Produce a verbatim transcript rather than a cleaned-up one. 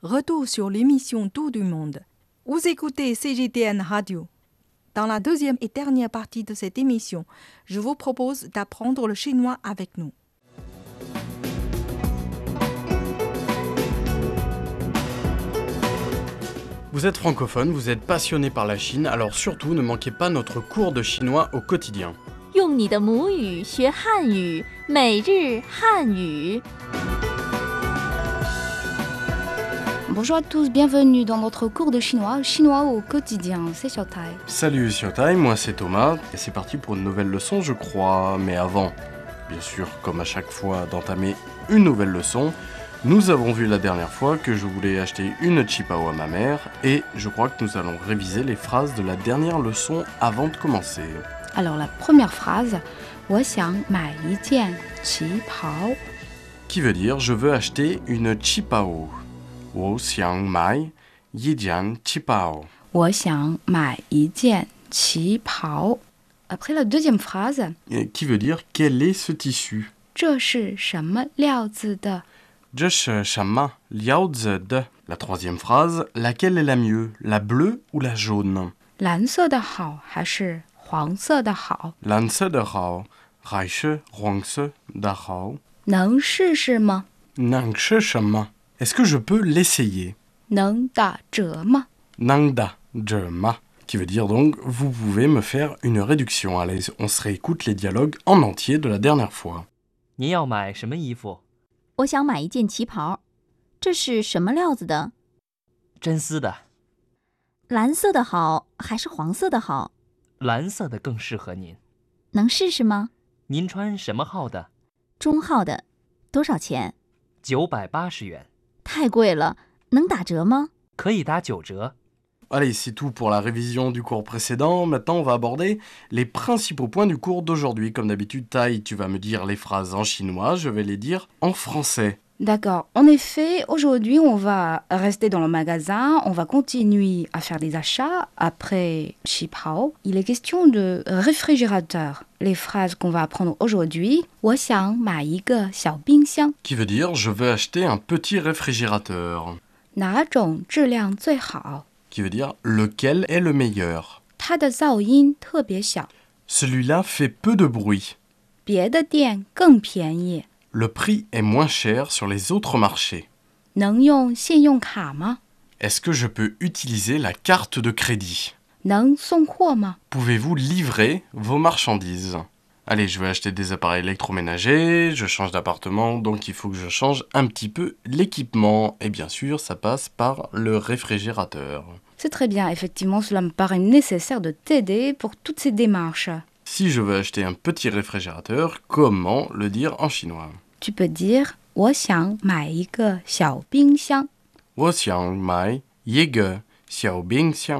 Retour sur l'émission Tour du Monde. Vous écoutez C G T N Radio. Dans la deuxième et dernière partie de cette émission, je vous propose d'apprendre le chinois avec nous. Vous êtes francophone, vous êtes passionné par la Chine, alors surtout ne manquez pas notre cours de chinois au quotidien. 用你的母语学汉语，每日汉语。 Bonjour à tous, bienvenue dans notre cours de chinois, chinois au quotidien, c'est Xiaotai. Salut Xiaotai, moi c'est Thomas, et c'est parti pour une nouvelle leçon je crois, mais avant, bien sûr, comme à chaque fois d'entamer une nouvelle leçon, nous avons vu la dernière fois que je voulais acheter une qipao à ma mère, et je crois que nous allons réviser les phrases de la dernière leçon avant de commencer. Alors la première phrase, 我想买一件旗袍, qui veut dire je veux acheter une qipao. 我想买一件旗袍. 我想买一件旗袍. Après la deuxième phrase, qui veut dire quel est ce tissu. 这是什么料子的? 这是什么料子的? La troisième phrase, laquelle est la mieux, la bleue ou la jaune? 蓝色的好还是黄色的好? 蓝色的好还是黄色的好? 能试试吗? 能试试吗? Est-ce que je peux l'essayer? 能打折吗? 能打折吗? Qui veut dire donc, vous pouvez me faire une réduction. Allez, on se réécoute les dialogues en entier de la dernière fois. 您要买什么衣服？ 我想买一件旗袍，这是什么料子的？ 真丝的， 蓝色的好还是黄色的好？ 蓝色的更适合您。 能试试吗？ 您穿什么号的？ 中号的，多少钱？ 九百八十元。 太贵了，能打折吗？ 可以打九折。 Allez, c'est tout pour la révision du cours précédent. Maintenant, on va aborder les principaux points du cours d'aujourd'hui. Comme d'habitude, Tai, tu vas me dire les phrases en chinois, je vais les dire en français. D'accord. En effet, aujourd'hui, on va rester dans le magasin, on va continuer à faire des achats. Après qipao, il est question de réfrigérateur. Les phrases qu'on va apprendre aujourd'hui, 我想买一个小冰箱. Qui veut dire je veux acheter un petit réfrigérateur. 哪种质量最好? Qui veut dire lequel est le meilleur. 它的噪音特别小. Celui-là fait peu de bruit. 别的店更便宜. Le prix est moins cher sur les autres marchés. 能用信用卡吗? Est-ce que je peux utiliser la carte de crédit? 能送货吗? Pouvez-vous livrer vos marchandises? Allez, je vais acheter des appareils électroménagers, je change d'appartement, donc il faut que je change un petit peu l'équipement. Et bien sûr, ça passe par le réfrigérateur. C'est très bien, effectivement, cela me paraît nécessaire de t'aider pour toutes ces démarches. Si je veux acheter un petit réfrigérateur, comment le dire en chinois? Tu peux dire 我想买一个小冰箱. 我想买一个小冰箱.